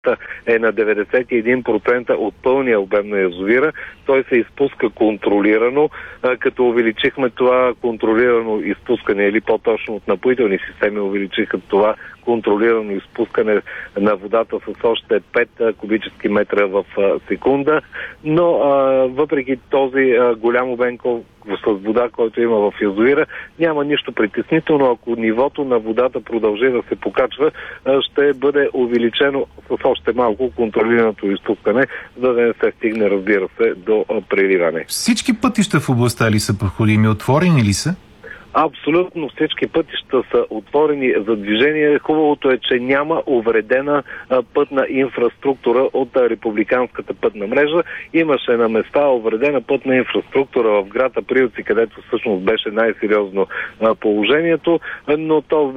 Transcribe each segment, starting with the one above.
е на 91% от пълния обем на язовира. Той се изпуска контролирано, като увеличихме това контролирано изпускане или по-точно от напоителни системи увеличиха това контролирано изпускане на водата с още 5 кубически метра в секунда, но въпреки този голям обем с вода, който има в язовира, няма нищо притеснително. Ако нивото на водата продължи да се покачва, ще бъде увеличено с още малко контролираното изпускане, за да не се стигне, разбира се, до преливане. Всички пътища в областта ли са проходими? Отворени ли са? Абсолютно всички пътища са отворени за движение. Хубавото е, че няма увредена пътна инфраструктура от републиканската пътна мрежа. Имаше на места увредена пътна инфраструктура в град Априлци, където всъщност беше най-сериозно положението, но то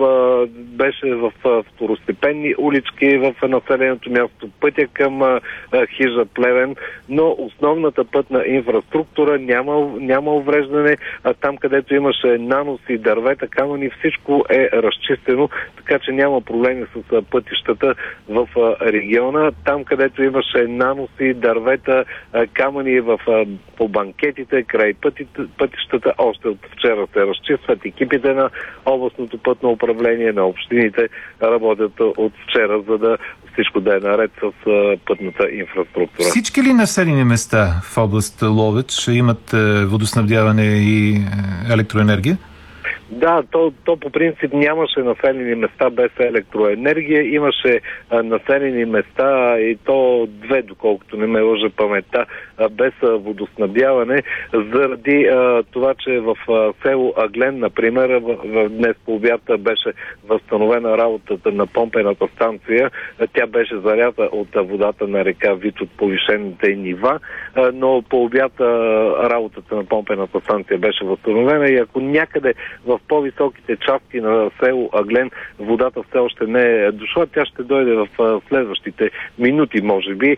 беше в второстепенни улички в населеното място, пътя към хижа Плевен, но основната пътна инфраструктура няма увреждане. Там, където имаше наноси, дървета, камъни, всичко е разчистено, така че няма проблеми с пътищата в региона. Там, където имаше наноси, дървета, камъни по банкетите, край пътищата, още от вчера се разчистват. Екипите на областното пътно управление, на общините работят от вчера, за да всичко да е наред с пътната инфраструктура. Всички ли населени места в област Ловеч имат водоснабдяване и електроенергия? Да, то по принцип нямаше населени места без електроенергия. Имаше населени места, и то две, доколкото не ме лъжа паметта, без водоснабдяване, заради това, че в село Аглен, например, днес по обяд беше възстановена работата на помпената станция. Тя беше зарята от водата на река Вит от повишените нива, но по обяд работата на помпената станция беше възстановена и ако някъде в по-високите части на село Аглен водата все още не е дошла, тя ще дойде в следващите минути, може би.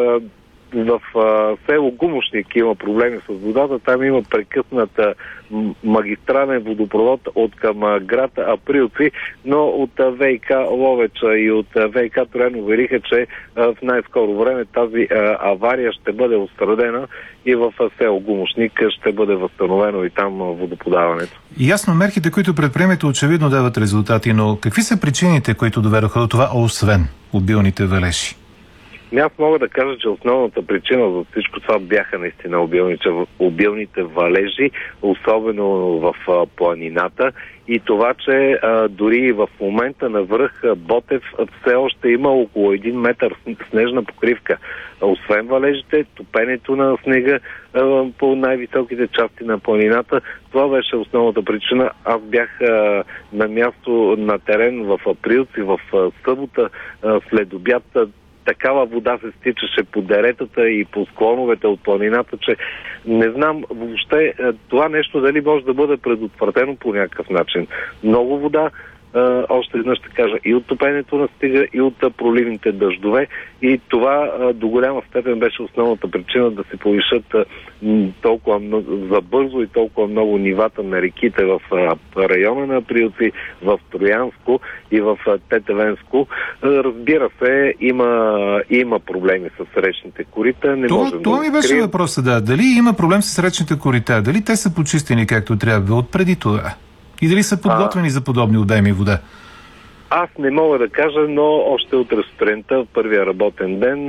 В село Гумошник има проблеми с водата. Там има прекъсната магистрален водопровод от към град Априлци, но от ВиК Ловеча и от ВиК Троян увериха, че в най-скоро време тази авария ще бъде отстранена и в село Гумошник ще бъде възстановено и там водоподаването. Ясно, мерките, които предприемете, очевидно дават резултати, но какви са причините, които доведоха до това, освен обилните валежи? Аз мога да кажа, че основната причина за всичко това бяха наистина обилните валежи, особено в планината, и това, че дори в момента на връх Ботев все още има около 1 метър снежна покривка. Освен валежите, топенето на снега по най-високите части на планината, това беше основната причина. Аз бях на място на терен в Априлци, в събота след обяд. Такава вода се стичаше по деретата и по склоновете от планината, че не знам въобще това нещо дали може да бъде предотвратено по някакъв начин. Много вода, още веднъж ще кажа, и от топенето на снега, и от проливните дъждове, и това до голяма степен беше основната причина да се повишат толкова забързо и толкова много нивата на реките в района на Априлци, в Троянско и в Тетевенско. Разбира се, има проблеми с речните корита. Това ми беше въпросът, да. Дали има проблем с речните корита? Дали те са почистени както трябва отпреди това? И дали са подготвени за подобни обеми вода? Аз не мога да кажа, но още утре сутринта, в първия работен ден,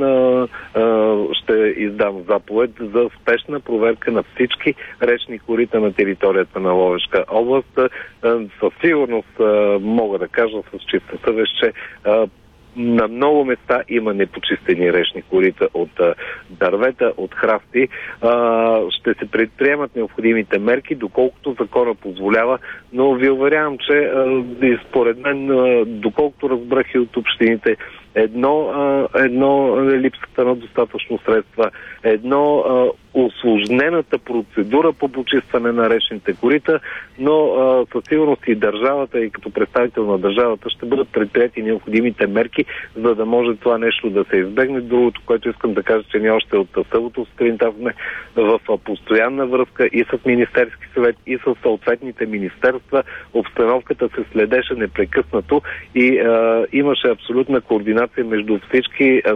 ще издам заповед за спешна проверка на всички речни корита на територията на Ловешка област. Със сигурност мога да кажа с чиста съвест, че на много места има непочистени речни корита от дървета, от храсти. Ще се предприемат необходимите мерки, доколкото закона позволява, но ви уверявам, че според мен, доколкото разбрах и от общините, едно липсата на достатъчно средства, усложнената процедура по почистване на речните корита, но със сигурност и държавата, и като представител на държавата ще бъдат предприети необходимите мерки, мерки, за да може това нещо да се избегне. Другото, което искам да кажа, че ние още от събота сутринта сме в постоянна връзка и с Министерски съвет, и с съответните министерства. Обстановката се следеше непрекъснато и имаше абсолютна координация между всички